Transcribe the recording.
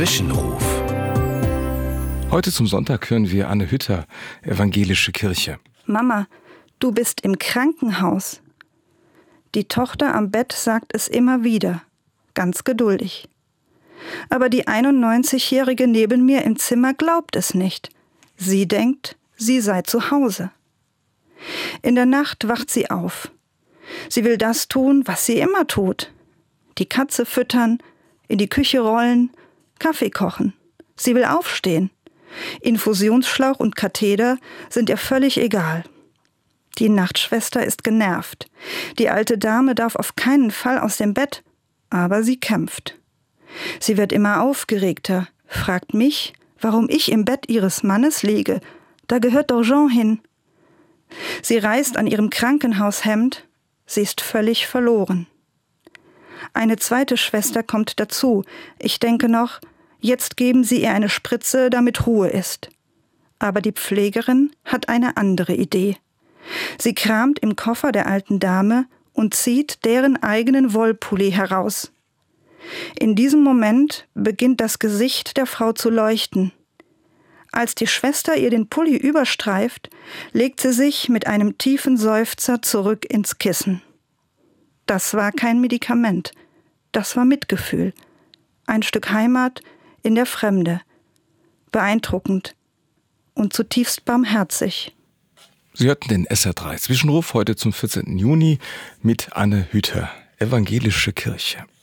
Zwischenruf. Heute zum Sonntag hören wir Anne Hütter, Evangelische Kirche. Mama, du bist im Krankenhaus. Die Tochter am Bett sagt es immer wieder, ganz geduldig. Aber die 91-Jährige neben mir im Zimmer glaubt es nicht. Sie denkt, sie sei zu Hause. In der Nacht wacht sie auf. Sie will das tun, was sie immer tut. Die Katze füttern, in die Küche rollen, Kaffee kochen. Sie will aufstehen. Infusionsschlauch und Katheter sind ihr völlig egal. Die Nachtschwester ist genervt. Die alte Dame darf auf keinen Fall aus dem Bett, aber sie kämpft. Sie wird immer aufgeregter, fragt mich, warum ich im Bett ihres Mannes liege. Da gehört doch Jean hin. Sie reißt an ihrem Krankenhaushemd. Sie ist völlig verloren. Eine zweite Schwester kommt dazu. Ich denke noch, jetzt geben sie ihr eine Spritze, damit Ruhe ist. Aber die Pflegerin hat eine andere Idee. Sie kramt im Koffer der alten Dame und zieht deren eigenen Wollpulli heraus. In diesem Moment beginnt das Gesicht der Frau zu leuchten. Als die Schwester ihr den Pulli überstreift, legt sie sich mit einem tiefen Seufzer zurück ins Kissen. Das war kein Medikament, das war Mitgefühl. Ein Stück Heimat in der Fremde. Beeindruckend und zutiefst barmherzig. Sie hörten den SR3 Zwischenruf heute zum 14. Juni mit Anne Hütter, Evangelische Kirche.